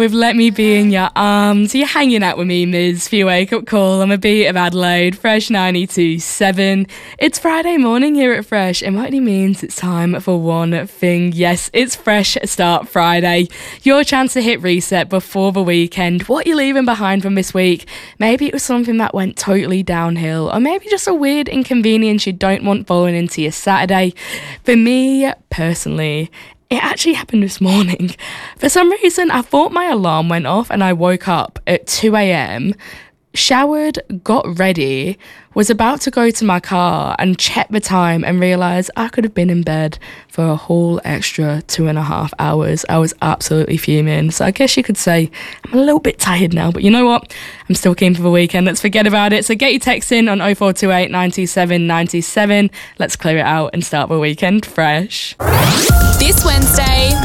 With Let Me Be in Your Arms. You're hanging out with me, Miz, for your wake-up call on a beat of Adelaide, Fresh 92.7. It's Friday morning here at Fresh, and what it means it's time for one thing. Yes, it's Fresh Start Friday. Your chance to hit reset before the weekend. What you're leaving behind from this week. Maybe it was something that went totally downhill, or maybe just a weird inconvenience you don't want falling into your Saturday. For me, personally, it actually happened this morning. For some reason, I thought my alarm went off and I woke up at 2 a.m, showered, got ready, was about to go to my car and check the time and realise I could have been in bed for a whole extra 2.5 hours. I was absolutely fuming. So I guess you could say I'm a little bit tired now, but you know what? I'm still keen for the weekend. Let's forget about it. So get your text in on 0428 97 97. Let's clear it out and start the weekend fresh. This Wednesday,